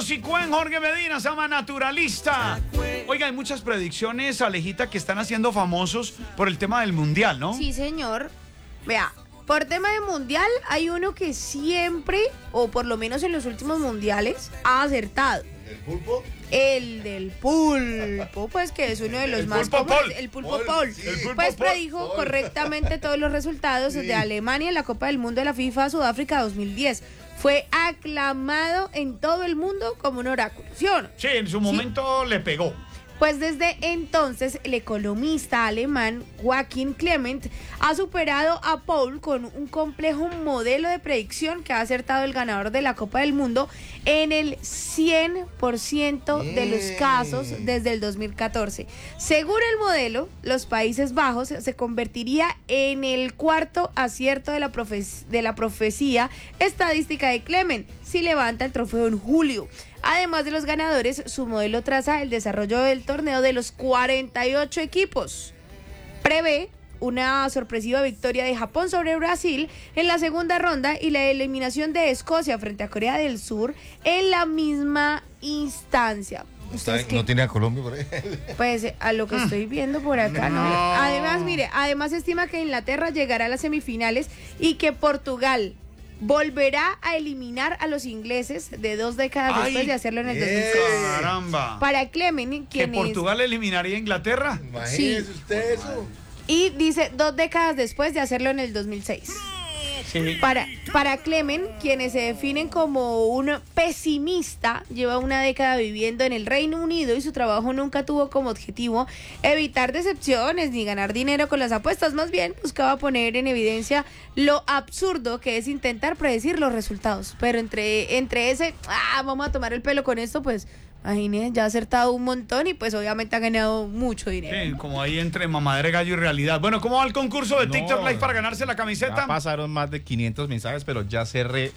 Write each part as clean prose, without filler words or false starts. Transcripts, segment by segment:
Cuen, Jorge Medina, se llama Naturalista. Oiga, hay muchas predicciones, Alejita, que están haciendo famosos por el tema del mundial, ¿no? Sí, señor. Vea, por tema de mundial hay uno que siempre, o por lo menos en los últimos mundiales, ha acertado. ¿El pulpo? El del pulpo, pues que es uno de los más pulpo comunes. Pol. El pulpo Pol. Sí. El pulpo Pues Pol. predijo correctamente todos los resultados de Alemania en la Copa del Mundo de la FIFA Sudáfrica 2010. Fue aclamado en todo el mundo como un oráculo, ¿sí o no? Sí, en su momento le pegó. Pues desde entonces el economista alemán Joachim Clement ha superado a Paul con un complejo modelo de predicción que ha acertado el ganador de la Copa del Mundo en el 100% de los casos desde el 2014. Según el modelo, los Países Bajos se convertiría en el cuarto acierto de la profecía estadística de Clement si levanta el trofeo en julio. Además de los ganadores, su modelo traza el desarrollo del torneo de los 48 equipos. Prevé una sorpresiva victoria de Japón sobre Brasil en la segunda ronda y la eliminación de Escocia frente a Corea del Sur en la misma instancia. ¿No tiene a Colombia por ahí? Pues a lo que estoy viendo por acá, ¿no? Además, mire, se estima que Inglaterra llegará a las semifinales y que Portugal volverá a eliminar a los ingleses de 2 décadas después de hacerlo en el 2006. Caramba. Para Clement, ¿Que quien Portugal eliminaría a Inglaterra? Imagínese usted eso. y dice 2 décadas después de hacerlo en el 2006. Sí. Para Clement, quienes se definen como un pesimista, lleva una década viviendo en el Reino Unido y su trabajo nunca tuvo como objetivo evitar decepciones ni ganar dinero con las apuestas, más bien buscaba poner en evidencia lo absurdo que es intentar predecir los resultados. Pero entre ese, vamos a tomar el pelo con esto, pues imagínense, ya ha acertado un montón y pues obviamente ha ganado mucho dinero. Sí, como ahí entre mamadera de gallo y realidad. Bueno, ¿cómo va el concurso de No, TikTok Live para ganarse la camiseta? Ya pasaron más de 500 mensajes, pero ya cerré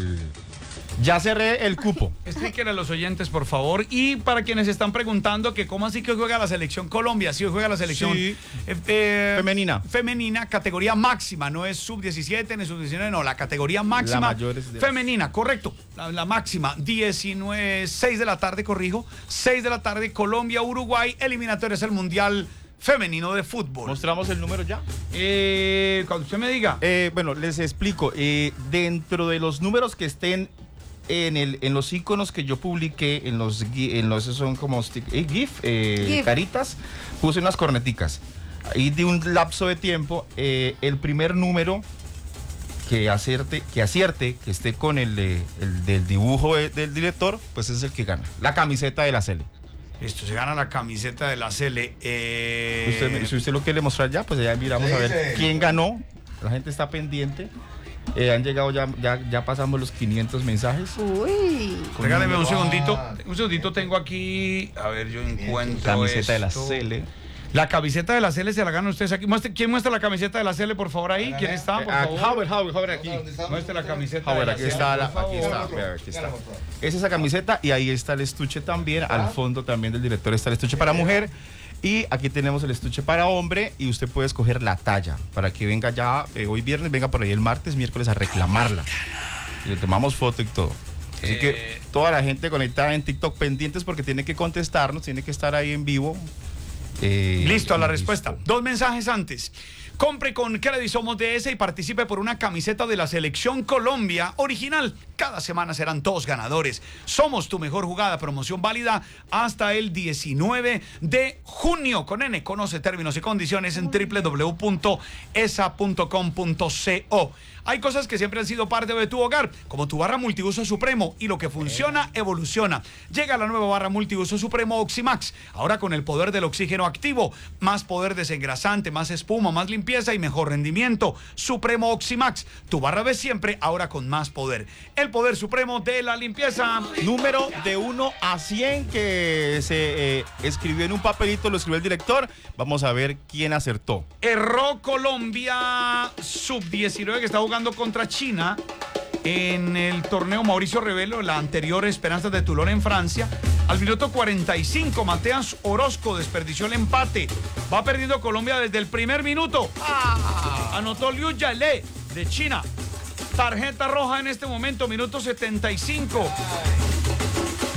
el cupo. Explíquenle a los oyentes, por favor. Y para quienes están preguntando que cómo así que hoy juega la selección Colombia, sí hoy juega la selección Sí. Femenina. Femenina, categoría máxima, no es sub-17 ni sub-19, no, la categoría máxima. La mayor es de- Femenina, correcto. La máxima, 6 de la tarde, corrijo. 6 de la tarde, Colombia, Uruguay, eliminatorias al Mundial Femenino de Fútbol. ¿Mostramos el número ya? Cuando usted me diga. Bueno, les explico. Dentro de los números que estén en los iconos que yo publiqué, en los esos son como GIF, caritas, puse unas corneticas. Y de un lapso de tiempo, el primer número que acierte, que esté con el del dibujo del director, pues es el que gana. La camiseta de la Cele. Listo, se gana la camiseta de la Cele. Si usted lo quiere mostrar ya, pues ya miramos a ver quién ganó. La gente está pendiente. Han llegado ya pasamos los 500 mensajes. Uy. Regáleme un segundito, tengo aquí, a ver, yo encuentro Camiseta de la esto. Cele. La camiseta de la Cele se la ganan ustedes aquí. ¿Quién muestra la camiseta de la Cele, por favor, ahí? ¿Quién está, por favor? Howard, aquí. Muestre la camiseta Howard, de la aquí Cele, está, por favor. vea, aquí está. Es esa camiseta y ahí está el estuche también. Al fondo también del director está el estuche para mujer. Y aquí tenemos el estuche para hombre y usted puede escoger la talla para que venga ya, hoy viernes, venga por ahí el martes, miércoles a reclamarla. Y le tomamos foto y todo. Así que toda la gente conectada en TikTok pendientes porque tiene que contestarnos, tiene que estar ahí en vivo. Listo, a la respuesta. 2 mensajes antes. Compre con Credisomos DS y participe por una camiseta de la Selección Colombia original. Cada semana serán 2 ganadores. Somos tu mejor jugada, promoción válida hasta el 19 de junio. Con N, conoce términos y condiciones en www.esa.com.co. Hay cosas que siempre han sido parte de tu hogar, como tu barra multiuso Supremo, y lo que funciona, evoluciona. Llega la nueva barra multiuso Supremo Oximax, ahora con el poder del oxígeno activo, más poder desengrasante, más espuma, más limpieza y mejor rendimiento. Supremo Oximax, tu barra de siempre, ahora con más poder. El poder supremo de la limpieza. Número de 1 a 100 que se escribió en un papelito, lo escribió el director. Vamos a ver quién acertó. Erró Colombia sub-19 que está jugando contra China en el torneo Mauricio Revelo, la anterior Esperanzas de Toulon en Francia. Al minuto 45, Mateas Orozco desperdició el empate. Va perdiendo Colombia desde el primer minuto. Anotó Liu Yale de China. Tarjeta roja en este momento, minuto 75.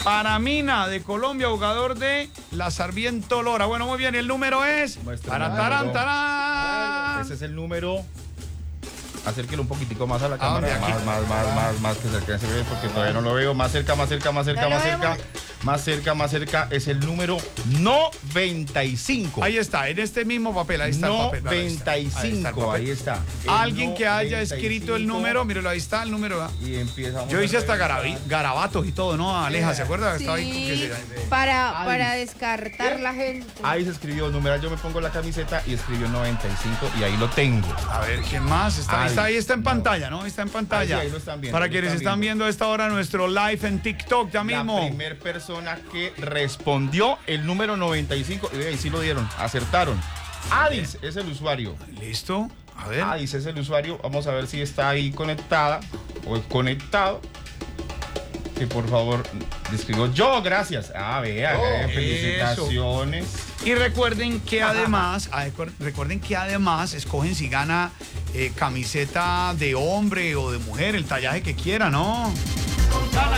Para Mina, de Colombia, jugador de la Sarmiento Lora. Bueno, muy bien, el número es... Muéstrame el Tarán, número. tarán. Ese es el número. Acérquelo un poquitico más a la cámara. de aquí. Más, que se alcance a ver porque todavía no lo veo. Más cerca, más cerca, más cerca, No lo más cerca. vemos. Más cerca, más cerca. Es el número 95. Ahí está, en este mismo papel, ahí está el papel. Ahí está, ahí está el 95, papel. ahí está. El Alguien que haya escrito el 95, número, míralo, ahí está el número. Y empezamos. Yo hice a hasta revisar. garabatos y todo, ¿no? Aleja, ¿se acuerda? Estaba ahí, Sí, que para descartar la gente. Ahí se escribió numeral, yo me pongo la camiseta y escribió 95 y ahí lo tengo. A ver, ¿quién más? Ahí está en no. pantalla, ¿no? Está en pantalla. Ahí lo están viendo, Para ahí lo quienes están están viendo a esta hora nuestro live en TikTok ya La mismo. primera persona que respondió el número 95, y ahí sí lo dieron, acertaron. Adis es el usuario. ¿Listo? A ver. Adis es el usuario. Vamos a ver si está ahí conectada o conectado. Que por favor describo yo, gracias. Vea, Oh, felicitaciones. Y recuerden que además, escogen si gana camiseta de hombre o de mujer, el tallaje que quiera, ¿no?